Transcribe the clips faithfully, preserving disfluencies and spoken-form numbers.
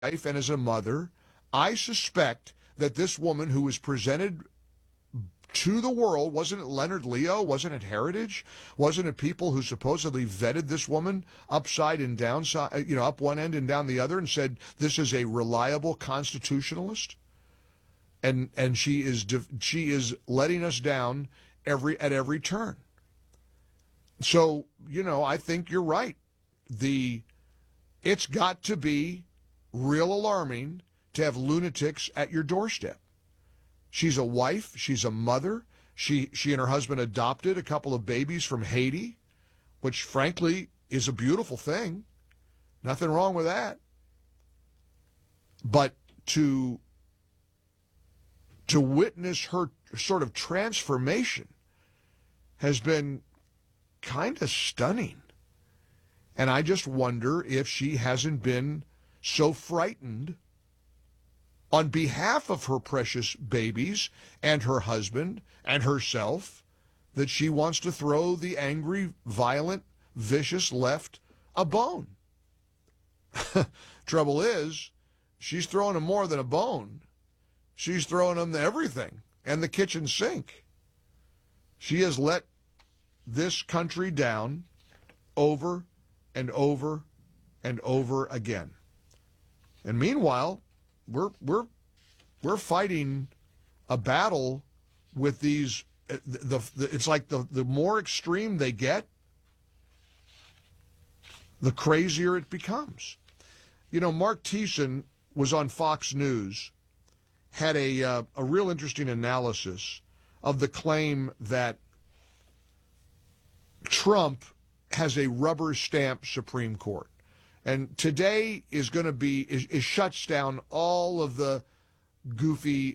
wife and as a mother, I suspect that this woman who was presented to the world, wasn't it Leonard Leo? Wasn't it Heritage? Wasn't it people who supposedly vetted this woman upside and downside, you know, up one end and down the other and said, this is a reliable constitutionalist? And and she is she is letting us down every at every turn. So, you know, I think you're right. The it's got to be real alarming to have lunatics at your doorstep. She's a wife. She's a mother. She she and her husband adopted a couple of babies from Haiti, which, frankly, is a beautiful thing. Nothing wrong with that. But to, to witness her sort of transformation has been kind of stunning. And I just wonder if she hasn't been so frightened on behalf of her precious babies and her husband and herself, that she wants to throw the angry, violent, vicious left a bone. Trouble is, she's throwing them more than a bone. She's throwing them everything and the kitchen sink. She has let this country down over and over and over again. And meanwhile, We're we're we're fighting a battle with these. The, the it's like the the more extreme they get, the crazier it becomes. You know, Mark Thiessen was on Fox News, had a uh, a real interesting analysis of the claim that Trump has a rubber stamp Supreme Court. And today is going to be, is, is shuts down all of the goofy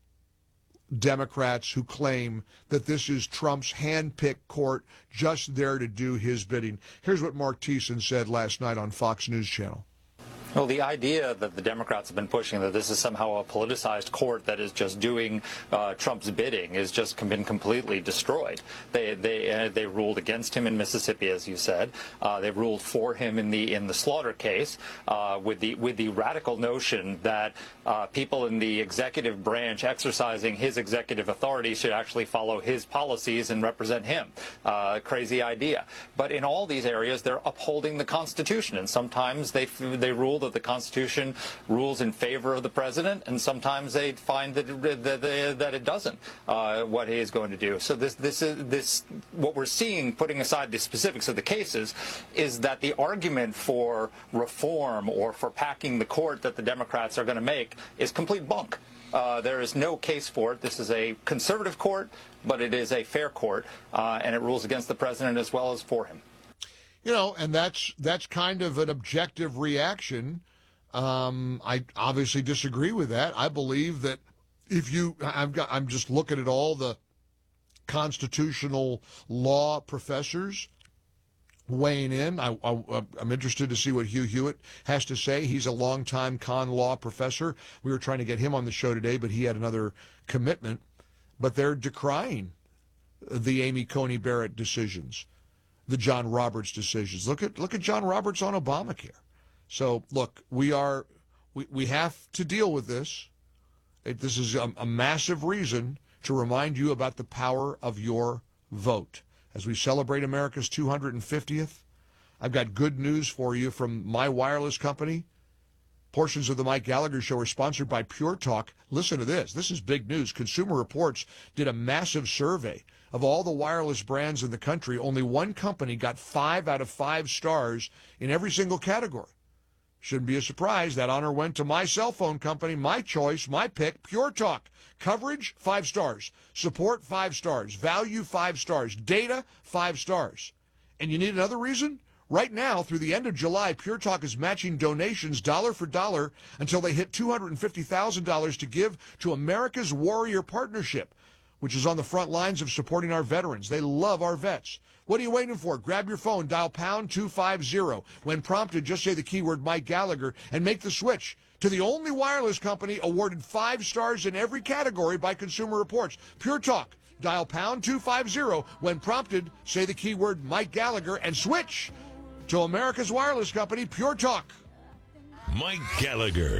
Democrats who claim that this is Trump's hand-picked court just there to do his bidding. Here's what Mark Thiessen said last night on Fox News Channel. Well, the idea that the Democrats have been pushing, that this is somehow a politicized court that is just doing uh, Trump's bidding, is just been completely destroyed. They they uh, they ruled against him in Mississippi, as you said. Uh, they ruled for him in the in the Slaughter case, uh, with the with the radical notion that uh, people in the executive branch exercising his executive authority should actually follow his policies and represent him. Uh, crazy idea. But in all these areas, they're upholding the Constitution, and sometimes they they rule that the Constitution rules in favor of the president, and sometimes they find that it, that, that it doesn't, uh, what he is going to do. So this, this is this what we're seeing, putting aside the specifics of the cases, is that the argument for reform or for packing the court that the Democrats are going to make is complete bunk. Uh, there is no case for it. This is a conservative court, but it is a fair court, uh, and it rules against the president as well as for him. You know, and that's that's kind of an objective reaction. Um, I obviously disagree with that. I believe that if you, I've got, I'm just looking at all the constitutional law professors weighing in. I, I, I'm interested to see what Hugh Hewitt has to say. He's a longtime con law professor. We were trying to get him on the show today, but he had another commitment. But they're decrying the Amy Coney Barrett decisions, the John Roberts decisions. Look at look at John Roberts on Obamacare. So look, we are we, we have to deal with this. It, this is a, a massive reason to remind you about the power of your vote. As we celebrate America's two hundred fiftieth, I've got good news for you from my wireless company. Portions of the Mike Gallagher Show are sponsored by Pure Talk. Listen to this. This is big news. Consumer Reports did a massive survey of all the wireless brands in the country. Only one company got five out of five stars in every single category. Shouldn't be a surprise. That honor went to my cell phone company, my choice, my pick, Pure Talk. Coverage, five stars. Support, five stars. Value, five stars. Data, five stars. And you need another reason? Right now, through the end of July, Pure Talk is matching donations dollar for dollar until they hit two hundred fifty thousand dollars to give to America's Warrior Partnership, which is on the front lines of supporting our veterans. They love our vets. What are you waiting for? Grab your phone, dial pound two fifty. When prompted, just say the keyword Mike Gallagher and make the switch to the only wireless company awarded five stars in every category by Consumer Reports. Pure Talk. Dial pound two fifty. When prompted, say the keyword Mike Gallagher and switch to America's wireless company, Pure Talk. Mike Gallagher.